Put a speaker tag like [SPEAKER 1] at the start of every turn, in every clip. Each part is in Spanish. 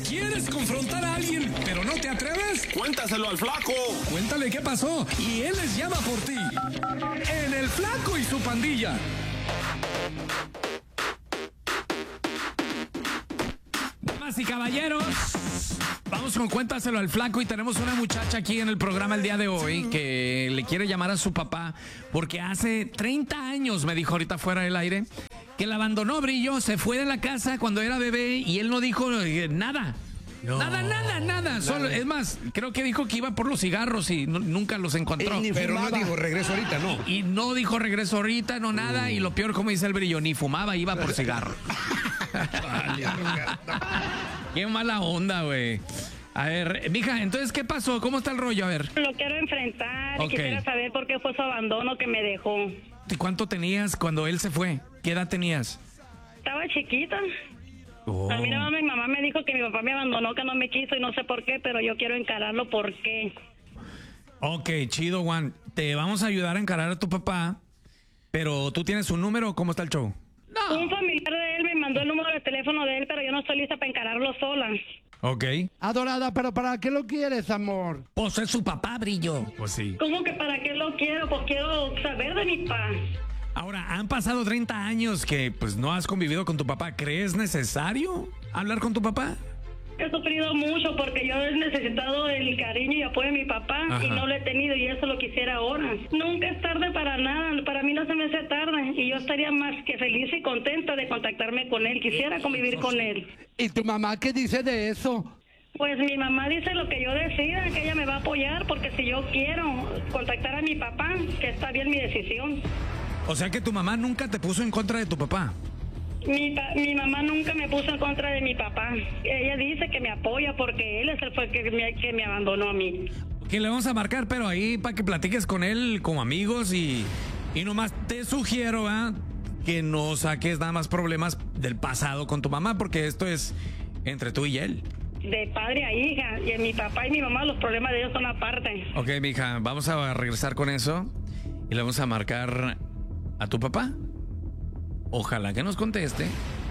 [SPEAKER 1] ¿Quieres confrontar a alguien, pero no te atreves?
[SPEAKER 2] Cuéntaselo al Flaco.
[SPEAKER 1] Cuéntale qué pasó y él les llama por ti. En El Flaco y su pandilla. Damas y caballeros, vamos con Cuéntaselo al Flaco y tenemos una muchacha aquí en el programa el día de hoy que le quiere llamar a su papá porque hace 30 años, me dijo ahorita fuera del aire, que la abandonó, Brillo, se fue de la casa cuando era bebé y él no dijo nada. No. Nada. Solo, es más, creo que dijo que iba por los cigarros y nunca los encontró.
[SPEAKER 3] Pero no dijo regreso ahorita, no.
[SPEAKER 1] Y no dijo regreso ahorita, no nada. Y lo peor, como dice el Brillo, ni fumaba, iba por cigarro. Qué mala onda, güey. A ver, mija, entonces, ¿qué pasó? ¿Cómo está el rollo? A ver.
[SPEAKER 4] Lo quiero enfrentar y quisiera saber por qué fue su abandono que me dejó.
[SPEAKER 1] ¿Y cuánto tenías cuando él se fue? ¿Qué edad tenías?
[SPEAKER 4] Estaba chiquita.
[SPEAKER 1] Oh.
[SPEAKER 4] A mí nada más mi mamá me dijo que mi papá me abandonó, que no me quiso y no sé por qué, pero yo quiero encararlo por qué.
[SPEAKER 1] Ok, chido, Juan. Te vamos a ayudar a encarar a tu papá, pero ¿tú tienes un número o cómo está el show?
[SPEAKER 4] No. Un familiar de él me mandó el número de teléfono de él, pero yo no estoy lista para encararlo sola.
[SPEAKER 1] Ok.
[SPEAKER 3] Adorada, ¿pero para qué lo quieres, amor?
[SPEAKER 1] Pues es su papá, Brillo. Pues sí.
[SPEAKER 4] ¿Cómo que para qué lo quiero? Pues quiero saber de mi papá.
[SPEAKER 1] Ahora, han pasado 30 años que pues no has convivido con tu papá. ¿Crees necesario hablar con tu papá?
[SPEAKER 4] He sufrido mucho porque yo he necesitado el cariño y apoyo de mi papá. Ajá. Y no lo he tenido y eso lo quisiera ahora. Nunca es tarde para nada, para mí no se me hace tarde y yo estaría más que feliz y contenta de contactarme con él, quisiera convivir con él.
[SPEAKER 3] ¿Y tu mamá qué dice de eso?
[SPEAKER 4] Pues mi mamá dice lo que yo decida, que ella me va a apoyar porque si yo quiero contactar a mi papá, que está bien mi decisión.
[SPEAKER 1] O sea que tu mamá nunca te puso en contra de tu papá.
[SPEAKER 4] Mi mamá nunca me puso en contra de mi papá. Ella dice que me apoya porque él es el fue que me abandonó a mí.
[SPEAKER 1] Que le vamos a marcar, pero ahí para que platiques con él como amigos y nomás te sugiero que no saques nada más problemas del pasado con tu mamá porque esto es entre tú y él.
[SPEAKER 4] De padre a hija, y mi papá y mi mamá los problemas de ellos son aparte.
[SPEAKER 1] Ok, mija, vamos a regresar con eso y le vamos a marcar a tu papá. Ojalá que nos conteste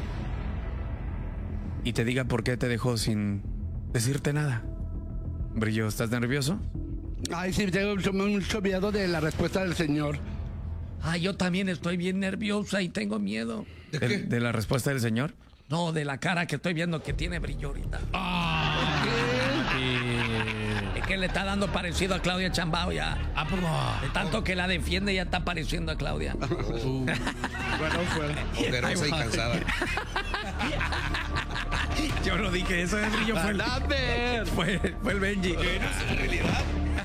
[SPEAKER 1] y te diga por qué te dejó sin decirte nada. Brillo, ¿estás nervioso?
[SPEAKER 3] Ay, sí, tengo mucho miedo de la respuesta del señor.
[SPEAKER 1] Ay, yo también estoy bien nerviosa y tengo miedo.
[SPEAKER 3] ¿De qué?
[SPEAKER 1] ¿De la respuesta del señor? No, de la cara que estoy viendo que tiene Brillo ahorita. Es que le está dando parecido a Claudia Chambao ya. De tanto que la defiende ya está pareciendo a Claudia.
[SPEAKER 3] Bueno, fue
[SPEAKER 2] poderosa y cansada.
[SPEAKER 1] Yo no dije eso, Brillo, fue el Benji.
[SPEAKER 2] En realidad.